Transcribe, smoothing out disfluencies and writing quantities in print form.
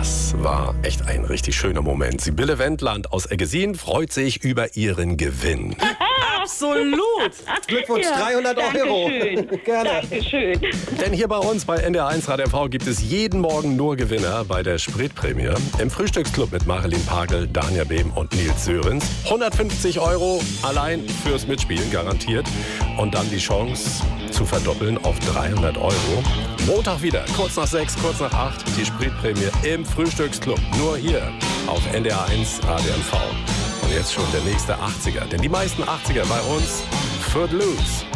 Das war echt ein richtig schöner Moment. Sibylle Wendland aus Eggesin freut sich über ihren Gewinn. Absolut. Glückwunsch, 300 Euro. Dankeschön. Gerne. Dankeschön. Denn hier bei uns bei NDR1 Radio MV gibt es jeden Morgen nur Gewinner bei der Spritprämie. Im Frühstücksclub mit Marilyn Pagel, Danja Behm und Nils Sörenz. 150 Euro allein fürs Mitspielen garantiert. Und dann die Chance zu verdoppeln auf 300 Euro. Montag wieder, kurz nach 6, kurz nach 8, die Spritprämie im Frühstücksclub. Nur hier auf NDR1 Radio MV. Und jetzt schon der nächste 80er. Denn die meisten 80er bei uns, Footloose.